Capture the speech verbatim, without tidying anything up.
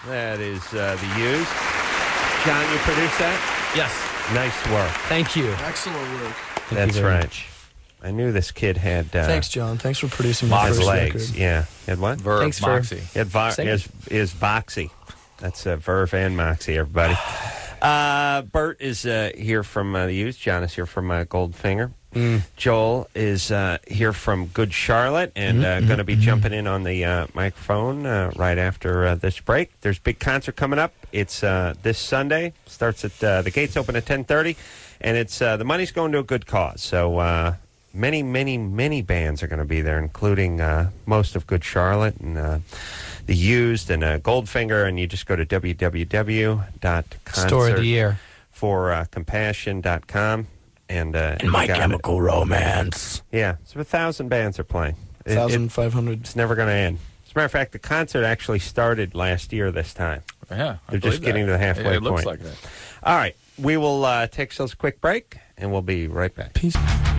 That is uh, The Used. John, you produced that? Yes. Nice work. Thank you. Excellent work. Thank That's you very right. much. I knew this kid had uh, Thanks, John. Thanks for producing my his first legs. record. Yeah. He had what? Verve, Thanks for- Moxie. He had vo- Singing. is, is Voxy. That's uh, Verve and Moxie, everybody. Uh, Bert is uh, here from uh, The Used. John is here from uh, Goldfinger. Mm. Joel is uh, here from Good Charlotte and uh, going to be jumping in on the uh, microphone uh, right after uh, this break. There's a big concert coming up. It's uh, this Sunday. Starts at uh, the gates open at ten thirty, and it's uh, the money's going to a good cause. So uh, many, many, many bands are going to be there, including uh, most of Good Charlotte and uh, The Used and uh, Goldfinger. And you just go to w w w dot concert Story of the year. for uh, compassion dot com. And, uh, And My you got it. Chemical Romance. Yeah, so a thousand bands are playing. It- it- Thousand five hundred. it's never going to end. As a matter of fact, the concert actually started last year this time. Yeah, I They're just believe getting that. to the halfway Yeah, it looks point. like that. All right, we will uh, take ourselves a quick break, and we'll be right back. Peace.